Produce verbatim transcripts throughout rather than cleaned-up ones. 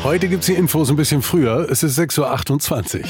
Heute gibt es die Infos ein bisschen früher. Es ist sechs Uhr achtundzwanzig.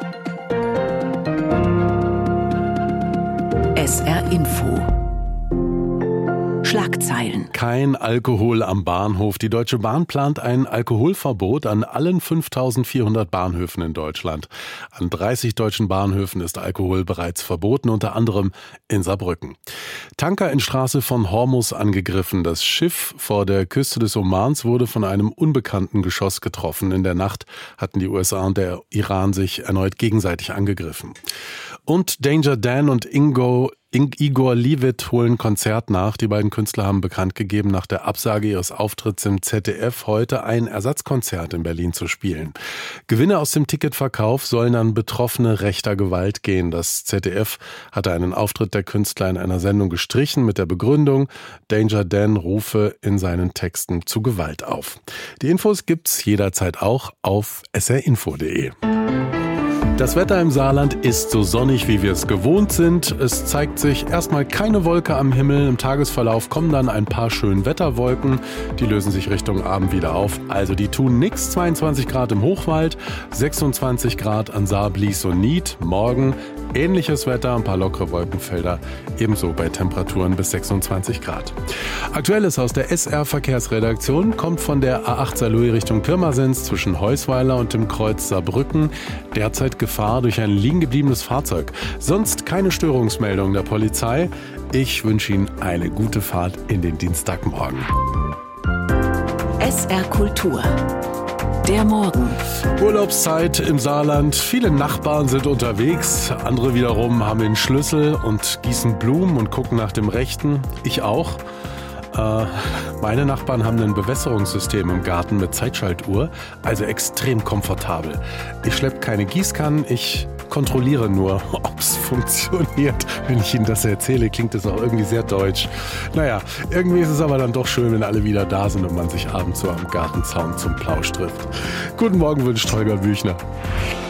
S R Info. Schlagzeilen. Kein Alkohol am Bahnhof. Die Deutsche Bahn plant ein Alkoholverbot an allen fünftausendvierhundert Bahnhöfen in Deutschland. An dreißig deutschen Bahnhöfen ist Alkohol bereits verboten, unter anderem in Saarbrücken. Tanker in Straße von Hormuz angegriffen. Das Schiff vor der Küste des Omans wurde von einem unbekannten Geschoss getroffen. In der Nacht hatten die U S A und der Iran sich erneut gegenseitig angegriffen. Und Danger Dan und Ingo Igor Levit holen Konzert nach. Die beiden Künstler haben bekannt gegeben, nach der Absage ihres Auftritts im Z D F heute ein Ersatzkonzert in Berlin zu spielen. Gewinne aus dem Ticketverkauf sollen an Betroffene rechter Gewalt gehen. Das Z D F hatte einen Auftritt der Künstler in einer Sendung gestrichen mit der Begründung, Danger Dan rufe in seinen Texten zu Gewalt auf. Die Infos gibt's jederzeit auch auf s r info punkt d e. Das Wetter im Saarland ist so sonnig, wie wir es gewohnt sind. Es zeigt sich erstmal keine Wolke am Himmel. Im Tagesverlauf kommen dann ein paar schöne Wetterwolken. Die lösen sich Richtung Abend wieder auf. Also die tun nichts. zweiundzwanzig Grad im Hochwald, sechsundzwanzig Grad an Saar, Blies und Nied. Morgen ähnliches Wetter, ein paar lockere Wolkenfelder. Ebenso bei Temperaturen bis sechsundzwanzig Grad. Aktuelles aus der S R-Verkehrsredaktion kommt von der A acht Saarlouis Richtung Pirmasens zwischen Heusweiler und dem Kreuz Saarbrücken. Derzeit Gefahr durch ein liegen gebliebenes Fahrzeug. Sonst keine Störungsmeldung der Polizei. Ich wünsche Ihnen eine gute Fahrt in den Dienstagmorgen. S R Kultur. Der Morgen. Urlaubszeit im Saarland. Viele Nachbarn sind unterwegs. Andere wiederum haben den Schlüssel und gießen Blumen und gucken nach dem Rechten. Ich auch. Äh, meine Nachbarn haben ein Bewässerungssystem im Garten mit Zeitschaltuhr. Also extrem komfortabel. Ich schleppe keine Gießkannen. Ich kontrolliere nur, ob es funktioniert. Wenn ich Ihnen das erzähle, klingt es auch irgendwie sehr deutsch. Naja, irgendwie ist es aber dann doch schön, wenn alle wieder da sind und man sich abends so am Gartenzaun zum Plausch trifft. Guten Morgen wünscht Holger Büchner.